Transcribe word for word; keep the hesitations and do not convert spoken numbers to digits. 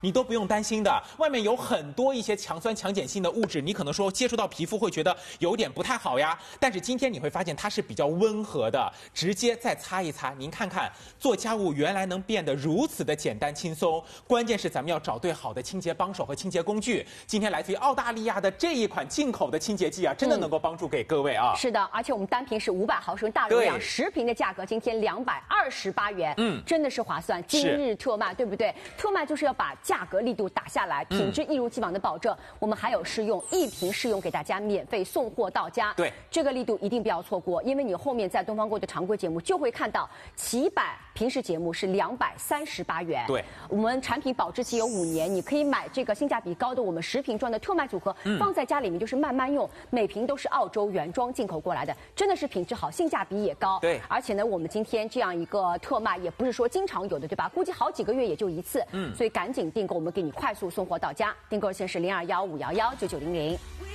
你都不用担心的，外面有很多一些强酸强碱性的物质，你可能说接触到皮肤会觉得有点不太好呀。但是今天你会发现它是比较温和的，直接再擦一擦，您看看做家务原来能变得如此的简单轻松。关键是咱们要找对好的清洁帮手和清洁工具。今天来自于澳大利亚的这一款进口的清洁剂啊，真的能够帮助给各位啊。 嗯、是的，而且我们单瓶是五百毫升大容量，十瓶的价格今天两百二十八元，嗯，真的是划算。今日特卖，对不对？特卖就是要把价格力度打下来，品质一如既往的保证。嗯、我们还有试用一瓶试用给大家免费送货到家。 对， 这个力度一定不要错过，因为你后面在东方购的常规节目就会看到起百平时节目是两百三十八元。 对， 我们产品保质期有五年，你可以买这个性价比高的我们十瓶装的特卖组合，嗯、放在家里面就是慢慢用，每瓶都是澳洲原装进口过来的，真的是品质好，性价比也高。 对， 而且呢，我们今天这样一个特卖也不是说经常有的，对吧？估计好几个月也就一次。嗯，所以赶紧订购，我们给你快速送货到家。订购线是零二幺五幺幺九九零零。